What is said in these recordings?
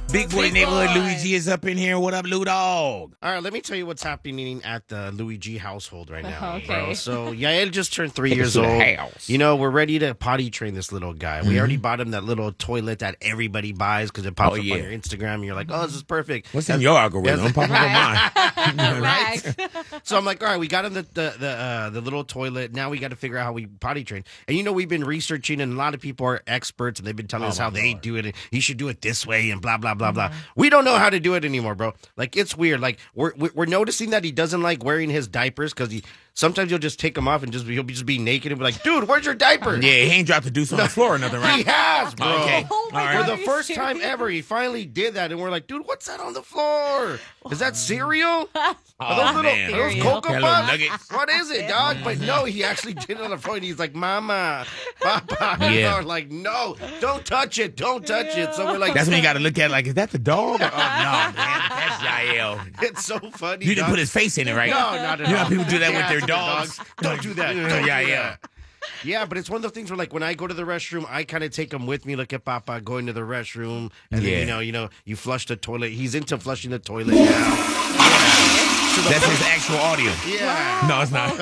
Big Boy Neighborhood, Louis G is up in here. What up, Lou Dog? All right, let me tell you what's happening at the Louis G household right now, Okay. bro. So Yael just turned 3 years to the old. house. You know, we're ready to potty train this little guy. We already bought him that little toilet that everybody buys because it pops up on your Instagram, and you're like, oh, this is perfect. What's in your algorithm? I'm popping up mine. Right? So I'm like, all right, we got him the little toilet. Now we got to figure out how we potty train. And you know, we've been researching, and a lot of people are experts, and they've been telling us how they do it, and you should do it this way, and blah blah blah blah. We don't know how to do it anymore, bro. Like, it's weird. Like, we're noticing that he doesn't like wearing his diapers because sometimes he'll just take them off and he'll just be naked and be like, dude, where's your diaper? Yeah, he ain't dropped the deuce on the floor or nothing, right? He has, bro. Okay. Oh my All God. For right. the first time ever, he finally did that, and we're like, dude, what's that on the floor? Is that cereal? Are those man. are those Cereal. Cocoa That little Puffs? nuggets. What is it, dog? But no, he actually did it on the floor, and he's like, Mama, Papa. Yeah. We're like, no, don't touch it. Don't touch it. So we're like, That's when you got to look at it like, is that the dog? Oh, no, man, that's Yael. it's so funny. You didn't dog. put his face in it, right? No, not at all. You know how people do that with Yeah, their for dogs? Don't do that. Yeah, Don't do yeah. that. Yeah, but it's one of the things where, like, when I go to the restroom, I kind of take him with me. Look at Papa going to the restroom, and then you flush the toilet. He's into flushing the toilet now. That's his actual audio. Yeah. No, it's not.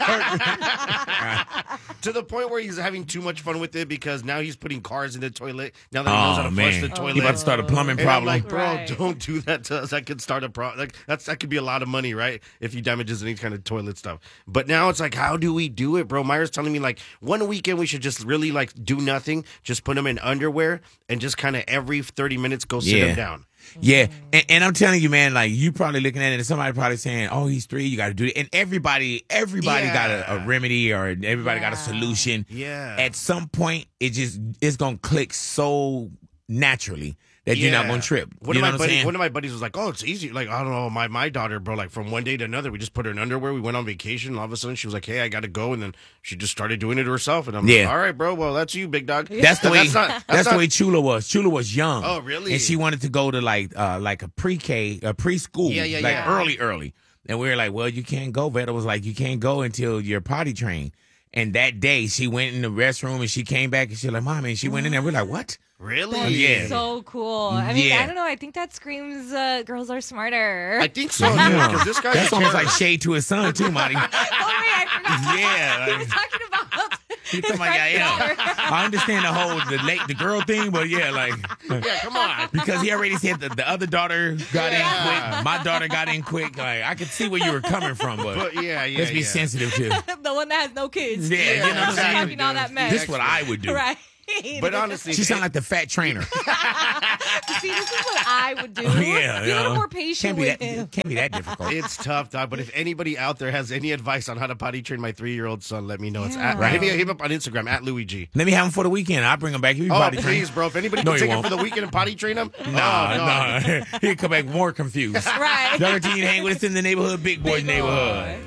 To the point where he's having too much fun with it because now he's putting cars in the toilet. Now that he knows how to flush the toilet. You about to start a plumbing And I'm problem. like, bro, Right. don't do that to us. That could start a problem. Like, that could be a lot of money, right? If he damages any kind of toilet stuff. But now it's like, how do we do it, bro? Myra's telling me, like, one weekend we should just really, like, do nothing. Just put him in underwear and just kind of every 30 minutes go sit him down. Yeah, and I'm telling you, man, like, you probably looking at it and somebody probably saying, oh, he's 3, you got to do it. And everybody got a remedy, or everybody got a solution. Yeah. At some point, it's going to click so naturally that you're not going to trip. One You know of what my I'm buddies, saying? one of my buddies was like, "Oh, it's easy." Like, I don't know, my daughter, bro. Like, from one day to another, we just put her in underwear. We went on vacation, and all of a sudden, she was like, "Hey, I got to go," and then she just started doing it herself. And I'm like, "All right, bro. Well, that's you, big dog." That's the way. That's the not- way Chula was. Chula was young. Oh, really? And she wanted to go to like a pre-K, a preschool, like early. And we were like, well, you can't go. Veda was like, you can't go until you're potty trained. And that day, she went in the restroom and she came back and she was like, Mommy, and she went in there. We're like, what? Really? That's Yeah. so cool. I mean, Yeah. I don't know. I think that screams girls are smarter. I think so, because this guy. That's almost like shade to his son too, Marty. Oh, wait, I forgot. Yeah, He like- was talking about He talking about, yeah. I understand the whole the girl thing, but yeah, like, Yeah, come on. because he already said that the other daughter got in quick, my daughter got in quick. Like, I could see where you were coming from, but But yeah, let's be sensitive too. the one that has no kids. Yeah, you know what I'm exactly, saying? Talking all that mess. This is what I would do. Right. But honestly, She sound like the fat trainer. See, this is what I would do. Yeah, Be a little yeah. more patient with him. Can't be that difficult. it's tough, dog. But if anybody out there has any advice on how to potty train my 3-year-old son, let me know. It's at Right. hit me up on Instagram at Louis G. Let me have him for the weekend. I'll bring him back. He'll be Oh, potty trained. please, bro. If anybody No, can he take him won't. for the weekend and potty train him, Nah. He'll come back more confused. Right. Y'all continue to hang with us in the neighborhood, Big Boy Big neighborhood. boy.